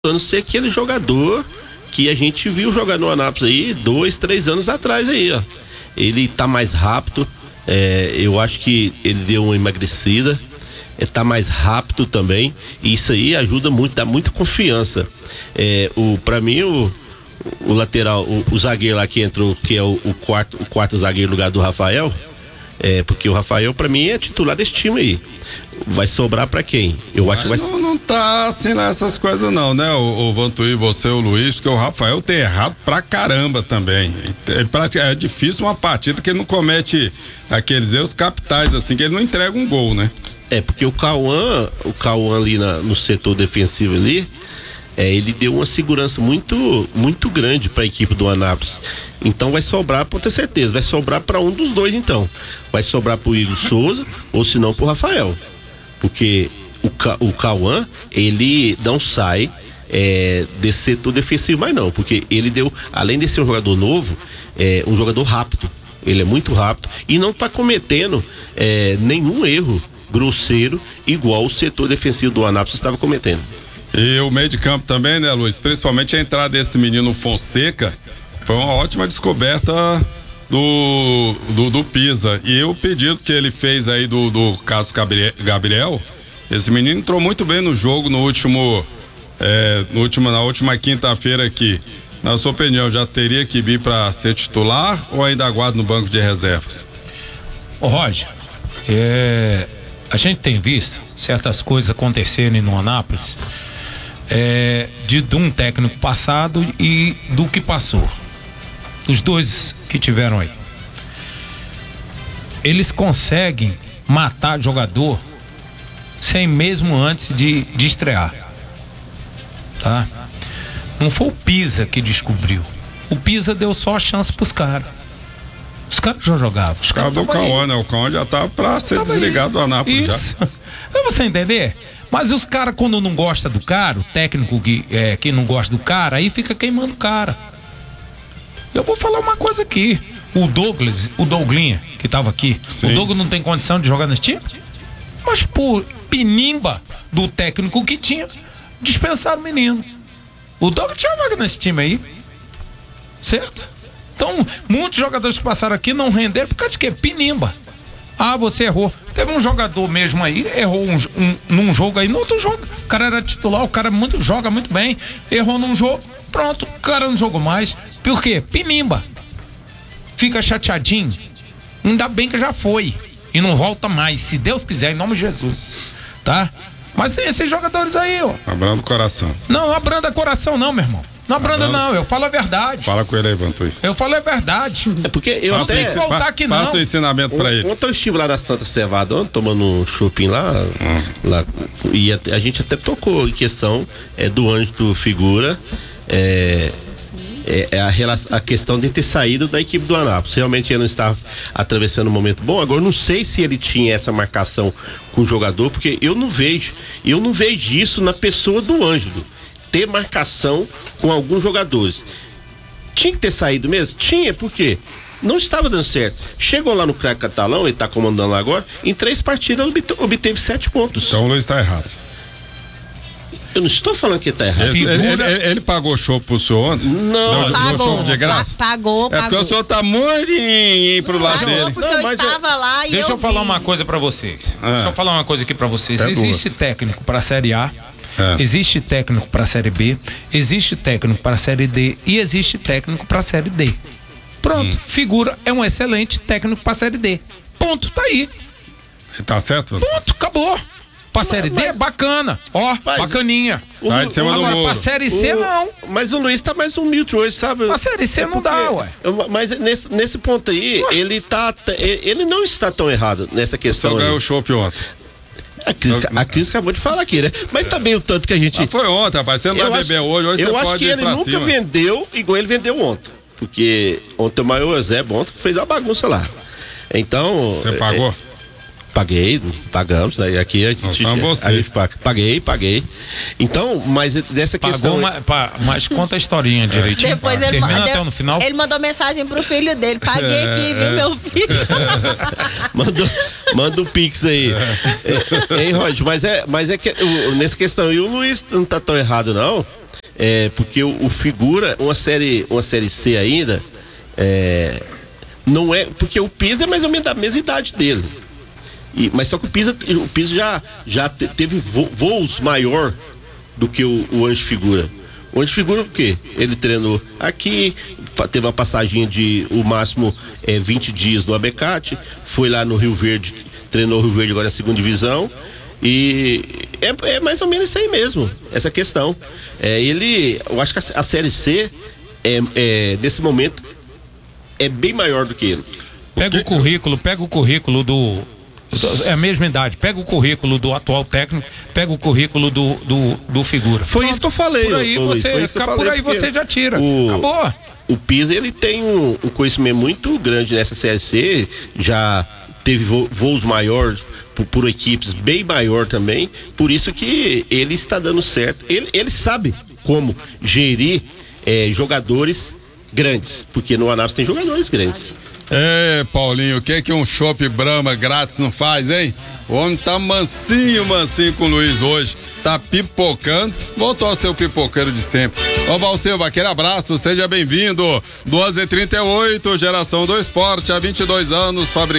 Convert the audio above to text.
a não ser aquele jogador que a gente viu jogar no Anápolis aí 2, 3 anos atrás aí, ó. Ele tá mais rápido, eu acho que ele deu uma emagrecida, tá mais rápido também, e isso aí ajuda muito, dá muita confiança. Pra mim, o lateral, o zagueiro lá que entrou, que é o quarto zagueiro no lugar do Rafael, porque o Rafael pra mim é titular desse time aí. Vai sobrar pra quem? Eu acho que vai ser. Não tá assim nessas coisas não, né? O Vantuí, você, o Luiz, porque o Rafael tem errado pra caramba também. É difícil uma partida que ele não comete aqueles erros capitais, assim, que ele não entrega um gol, né? Porque o Cauã ali no setor defensivo ali, ele deu uma segurança muito, muito grande para a equipe do Anápolis. Então vai sobrar, pode ter certeza, vai sobrar para um dos dois então. Vai sobrar pro Igor Souza ou se não pro Rafael. Porque o Cauã, ele não sai desse setor defensivo mais não, porque ele deu, além de ser um jogador novo, um jogador rápido. Ele é muito rápido e não tá cometendo nenhum erro grosseiro igual o setor defensivo do Anápolis estava cometendo. E o meio de campo também, né, Luiz? Principalmente a entrada desse menino Fonseca foi uma ótima descoberta do Pisa. E o pedido que ele fez aí do Carlos Gabriel, esse menino entrou muito bem no jogo na última quinta-feira aqui. Na sua opinião, já teria que vir para ser titular ou ainda aguarda no banco de reservas? Ô Roger, a gente tem visto certas coisas acontecerem no Anápolis de um técnico passado e do que passou. Os dois que tiveram aí. Eles conseguem matar jogador sem mesmo antes de estrear. Tá? Não foi o Pisa que descobriu. O Pisa deu só a chance pros caras. Os caras já jogavam. Os caras do Cauã, né? O Cauã já tá pra ser desligado do Anápolis já. Pra você entender? Mas os caras, quando não gosta do cara, o técnico que não gosta do cara, aí fica queimando o cara. Eu vou falar uma coisa aqui. O Douglinha, que tava aqui, sim. O Douglas não tem condição de jogar nesse time? Mas por pinimba do técnico que tinha, dispensaram o menino. O Douglas tinha vaga nesse time aí. Certo? Então, muitos jogadores que passaram aqui não renderam por causa de quê? Pinimba. Ah, você errou. Teve um jogador mesmo aí, errou num jogo aí, no outro jogo. O cara era titular, o cara joga muito bem. Errou num jogo, pronto, o cara não jogou mais. Por quê? Pinimba. Fica chateadinho. Ainda bem que já foi. E não volta mais, se Deus quiser, em nome de Jesus. Tá? Mas tem esses jogadores aí, ó. Abranda o coração. Não abranda coração não, meu irmão. Não abranda não, eu falo a verdade. Fala com ele aí, Vantuí. Eu falo a verdade. Porque eu não tem que voltar aqui não. Passa o ensinamento pra ele. Ontem eu estive lá na Santa Cevada, tomando um shopping lá, e a gente até tocou em questão do Ângelo Figura, a questão de ter saído da equipe do Anápolis. Realmente ele não está atravessando um momento bom. Agora eu não sei se ele tinha essa marcação com o jogador, porque eu não vejo isso na pessoa do Ângelo, ter marcação com alguns jogadores. Tinha que ter saído mesmo? Tinha, por quê? Não estava dando certo. Chegou lá no craque catalão, ele está comandando lá agora, em 3 partidas obteve 7 pontos. Então o Luiz está errado. Eu não estou falando que está errado. Ele pagou show pro senhor ontem? Não, deu show de graça? Pagou. É porque o senhor tá muito pro lado dele. Porque eu estava lá e deixa eu falar uma coisa pra vocês. Deixa eu falar uma coisa aqui pra vocês. Existe técnico pra Série A, existe técnico pra Série B, existe técnico pra Série D e existe técnico pra Série D. Pronto, Figura é um excelente técnico pra Série D. Ponto, tá aí. Tá certo? Ponto, acabou. Pra Série D é bacana, ó, bacaninha. Sai de cima do muro. Pra Série C não. Mas o Luiz tá mais humilde hoje, sabe? Pra Série C não dá, ué. Mas nesse ponto aí, ele não está tão errado nessa questão. Só ganhou o chopp ontem. A Cris acabou de falar aqui, né? Mas também o tanto que a gente... foi ontem, rapaz, você não vai beber hoje você pode ir pra cima. Eu acho que ele nunca vendeu igual ele vendeu ontem. Porque ontem o Maior Eusébio ontem fez a bagunça lá. Então... Você pagou? Pagamos, né? Aqui a gente paguei. Então, mas dessa questão. Mas conta a historinha direitinho. Depois ele até no final. Ele mandou mensagem pro filho dele: paguei aqui, viu, meu filho? Manda o Pix aí. Hein, Roger? Mas é que nessa questão, e o Luiz não tá tão errado, não. porque o Figura, uma série C ainda, não é, porque o Pisa é mais ou menos da mesma idade dele. Mas só que o Pisa já teve voos maior do que o Anjo Figura. O Anjo Figura o quê? Ele treinou aqui, teve uma passagem de o máximo 20 dias no Abecate, foi lá no Rio Verde, treinou o Rio Verde agora na segunda divisão. E é mais ou menos isso aí mesmo, essa questão. Eu acho que a Série C nesse momento é bem maior do que ele. Pega o currículo do. É a mesma idade, pega o currículo do atual técnico, pega o currículo do Figura. Foi isso que eu falei. Por aí você já tira. Acabou. O Pisa, ele tem um conhecimento muito grande nessa Série C, já teve voos maiores por equipes bem maior também, por isso que ele está dando certo. Ele sabe como gerir jogadores grandes, porque no Anápolis tem jogadores grandes. Paulinho, o que um chopp Brahma grátis não faz, hein? O homem tá mansinho com o Luiz hoje, tá pipocando, voltou a ser o pipoqueiro de sempre. Ô Valsilva, aquele abraço, seja bem-vindo. 12h38, Geração do Esporte, há 22 anos, fabricando